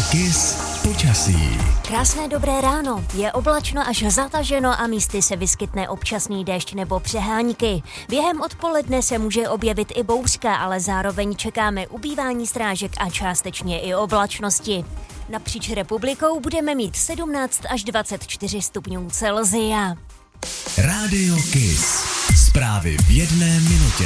Kiss počasí. Krásné dobré ráno. Je oblačno až zataženo a místy se vyskytne občasný déšť nebo přehánky. Během odpoledne se může objevit i bouřka, ale zároveň čekáme ubývání srážek a částečně i oblačnosti. Napříč republikou budeme mít 17 až 24 stupňů Celsia. Rádio Kiss. Zprávy v jedné minutě.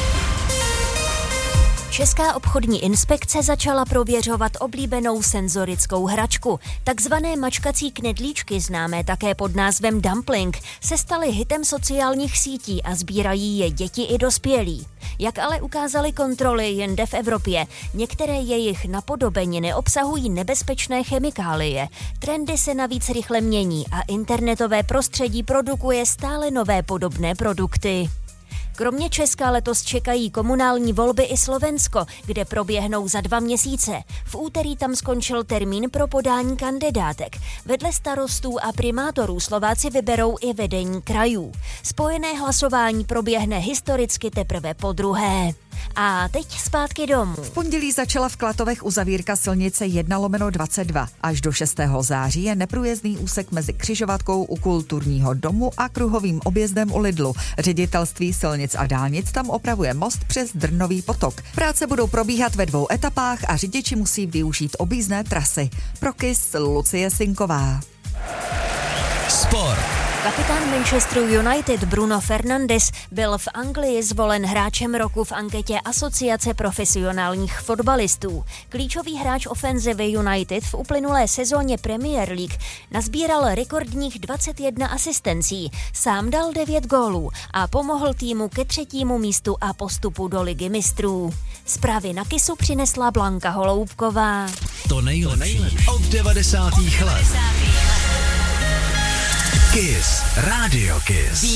Česká obchodní inspekce začala prověřovat oblíbenou senzorickou hračku. Takzvané mačkací knedlíčky, známé také pod názvem dumpling, se staly hitem sociálních sítí a sbírají je děti i dospělí. Jak ale ukázaly kontroly jinde v Evropě, některé jejich napodobeniny obsahují nebezpečné chemikálie. Trendy se navíc rychle mění a internetové prostředí produkuje stále nové podobné produkty. Kromě Česka letos čekají komunální volby i Slovensko, kde proběhnou za 2 měsíce. V úterý tam skončil termín pro podání kandidátek. Vedle starostů a primátorů Slováci vyberou i vedení krajů. Spojené hlasování proběhne historicky teprve podruhé. A teď zpátky domů. V pondělí začala v Klatovech uzavírka silnice 1/22. Až do 6. září je neprůjezdný úsek mezi křižovatkou u Kulturního domu a kruhovým objezdem u Lidlu. Ředitelství silnic a dálnic tam opravuje most přes Drnový potok. Práce budou probíhat ve 2 etapách a řidiči musí využít objízdné trasy. Pro Kiss Lucie Sinková. Sport. Kapitán Manchesteru United Bruno Fernandes byl v Anglii zvolen hráčem roku v anketě Asociace profesionálních fotbalistů. Klíčový hráč ofenzivy United v uplynulé sezóně Premier League nazbíral rekordních 21 asistencí, sám dal 9 gólů a pomohl týmu ke 3. místu a postupu do Ligy mistrů. Zprávy na Kissu přinesla Blanka Holoubková. To nejlepší od 90. let. Kiss. Rádio Kiss.